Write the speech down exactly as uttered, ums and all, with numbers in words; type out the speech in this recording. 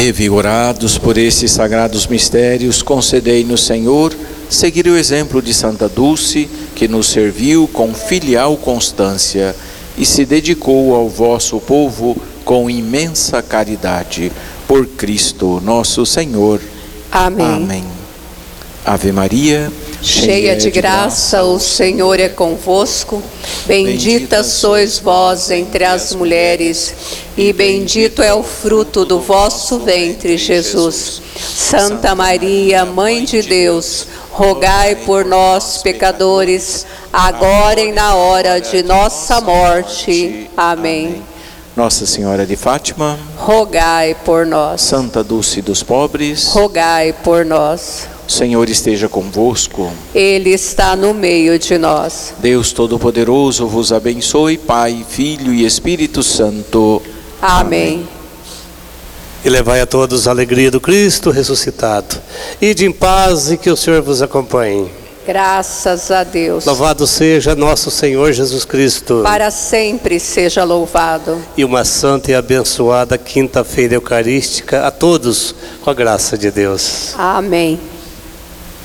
Revigorados por esses sagrados mistérios, concedei-nos, Senhor, seguir o exemplo de Santa Dulce, que nos serviu com filial constância e se dedicou ao vosso povo com imensa caridade. Por Cristo nosso Senhor. Amém. Amém. Ave Maria, cheia de graça, o Senhor é convosco. Bendita sois vós entre as mulheres, e bendito é o fruto do vosso ventre, Jesus. Santa Maria, Mãe de Deus, rogai por nós, pecadores, agora e na hora de nossa morte. Amém. Nossa Senhora de Fátima, rogai por nós. Santa Dulce dos Pobres, rogai por nós. O Senhor esteja convosco. Ele está no meio de nós. Deus Todo-Poderoso vos abençoe, Pai, Filho e Espírito Santo. Amém. Amém. E levai a todos a alegria do Cristo ressuscitado. Ide em paz e que o Senhor vos acompanhe. Graças a Deus. Louvado seja nosso Senhor Jesus Cristo. Para sempre seja louvado. E uma santa e abençoada quinta-feira eucarística a todos, com a graça de Deus. Amém.